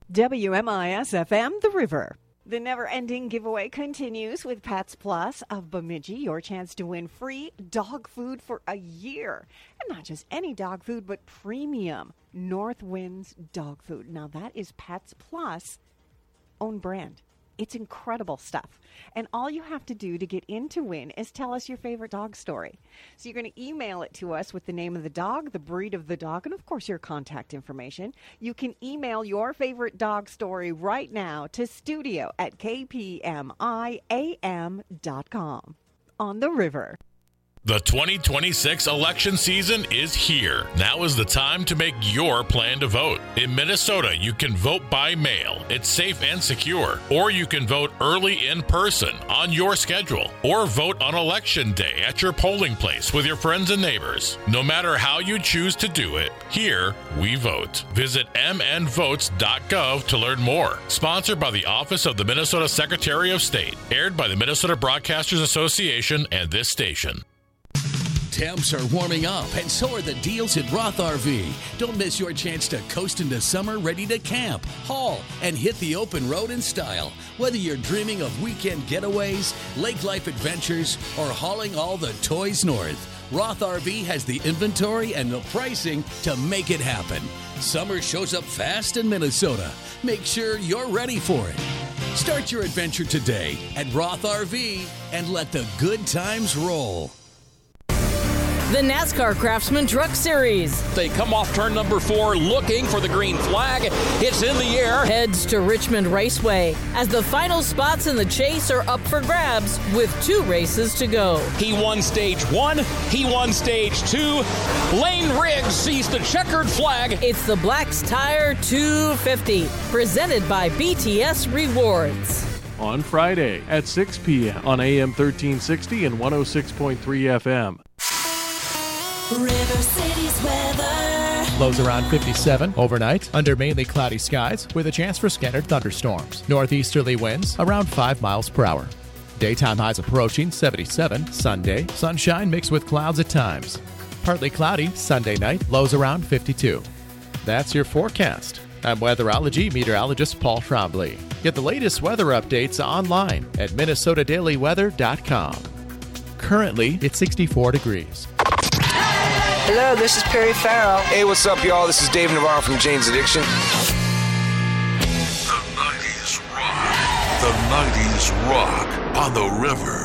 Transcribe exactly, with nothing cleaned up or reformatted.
W M I S F M, The River. The never-ending giveaway continues with Pets Plus of Bemidji, your chance to win free dog food for a year. And not just any dog food, but premium North Winds dog food. Now, that is Pets Plus own brand. It's incredible stuff. And all you have to do to get in to win is tell us your favorite dog story. So you're going to email it to us with the name of the dog, the breed of the dog, and of course your contact information. You can email your favorite dog story right now to studio at k p m i a m dot com. On the River. The twenty twenty-six election season is here. Now is the time to make your plan to vote. In Minnesota, you can vote by mail. It's safe and secure. Or you can vote early in person on your schedule. Or vote on election day at your polling place with your friends and neighbors. No matter how you choose to do it, here we vote. Visit m n votes dot gov to learn more. Sponsored by the Office of the Minnesota Secretary of State. Aired by the Minnesota Broadcasters Association and this station. Temps are warming up, and so are the deals at Roth R V. Don't miss your chance to coast into summer ready to camp, haul, and hit the open road in style. Whether you're dreaming of weekend getaways, lake life adventures, or hauling all the toys north, Roth R V has the inventory and the pricing to make it happen. Summer shows up fast in Minnesota. Make sure you're ready for it. Start your adventure today at Roth R V and let the good times roll. The NASCAR Craftsman Truck Series. They come off turn number four looking for the green flag. It's in the air. Heads to Richmond Raceway as the final spots in the chase are up for grabs with two races to go. He won stage one. He won stage two. Lane Riggs sees the checkered flag. It's the Black's Tire two fifty, presented by B T S Rewards. On Friday at six p.m. on A M thirteen sixty and one oh six point three F M. River City's weather. Lows around fifty-seven overnight under mainly cloudy skies with a chance for scattered thunderstorms. Northeasterly winds around five miles per hour. Daytime highs approaching seventy-seven. Sunday, sunshine mixed with clouds at times. Partly cloudy Sunday night, lows around fifty-two. That's your forecast. I'm weatherology meteorologist Paul Trombley. Get the latest weather updates online at minnesota daily weather dot com. Currently, it's sixty-four degrees. Hello, this is Perry Farrell. Hey, what's up, y'all? This is Dave Navarro from Jane's Addiction. The nineties rock. The nineties rock on the River.